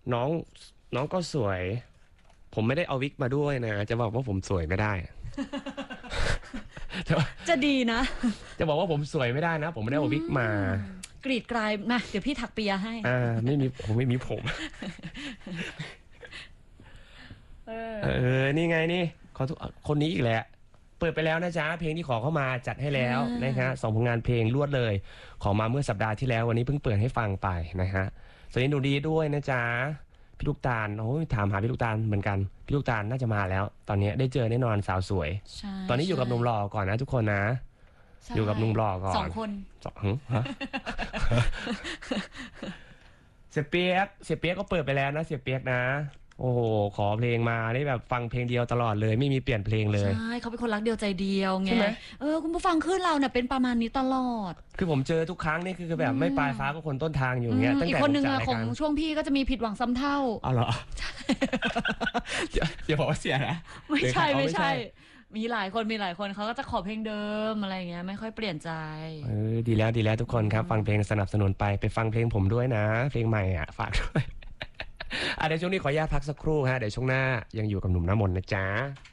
น้องน้องก็สวย ผมไม่ได้เอาวิกมาด้วยนะจะบอกว่าผมสวยไม่ได้จะดีนะจะบอกว่าผมสวยไม่ได้นะ ผมไม่ได้เอาวิกมากรีดกลายมาเดี๋ยวพี่ถักเปียให้ไม่มีผมไม่มีผม นี่ไงนี่ขอคนนี้อีกแหละเปิดไปแล้วนะจ๊ะเพลงที่ขอเข้ามาจัดให้แล้วนะฮะ2 ผลงานเพลงรวดเลยขอมาเมื่อสัปดาห์ที่แล้ววันนี้เพิ่งเปิดให้ฟังไปนะฮะสวัสดีหนูดีด้วยนะจ๊ะพี่ลูกตาลโอ้ยถามหาพี่ลูกตาลเหมือนกันพี่ลูกตาลน่าจะมาแล้ว ตอนนี้ได้เจอแน่นอนสาวสวยตอนนี้อยู่กับหนุ่มหล่อก่อนนะทุกคนนะอยู่กับหนุ่มหล่อก่อน 2 คนฮะ เสียเปียกก็เปิดไปแล้วนะเสียเปียกนะโอ้โหขอเพลงมาได้แบบฟังเพลงเดียวตลอดเลยไม่มีเปลี่ยนเพลงเลยใช่เขาเป็นคนรักเดียวใจเดียวไงใช่ไหมคุณผู้ฟังขึ้นเราเนี่ยเป็นประมาณนี้ตลอดคือผมเจอทุกครั้งนี่คือแบบไม่ปลายฟ้าก็คนต้นทางอยู่เงี้ยตั้งแต่อีกคนหนึ่งของช่วงพี่ก็จะมีผิดหวังซ้ำเท่าอ๋อเหรออย่าบอกว่าเสียนะไม่ใช่มีหลายคนเขาก็จะขอเพลงเดิมอะไรเงี้ยไม่ค่อยเปลี่ยนใจดีแล้วทุกคนครับฟังเพลงสนับสนุนไปฟังเพลงผมด้วยนะเพลงใหม่ฝากด้วยเดี๋ยวช่วงนี้ขออนุญาตพักสักครู่ฮะเดี๋ยวช่วงหน้ายังอยู่กับหนุ่มน้ำมนต์นะจ๊ะ